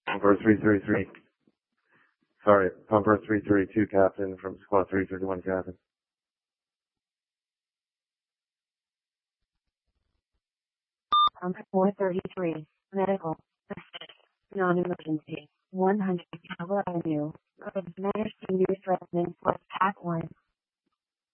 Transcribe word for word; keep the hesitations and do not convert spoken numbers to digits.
Pumper three thirty-three. Sorry, Pumper three thirty-two, Captain, from Squad three thirty-one, Captain. Pumper four thirty-three, medical. Non-emergency. one hundred Cabo Avenue. Road managed to use resident for pack one.